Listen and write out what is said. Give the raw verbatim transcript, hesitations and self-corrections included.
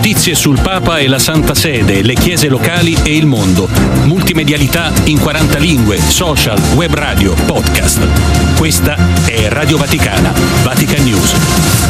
Notizie sul Papa e la Santa Sede, le chiese locali e il mondo. Multimedialità in quaranta lingue, social, web radio, podcast. Questa è Radio Vaticana, Vatican News.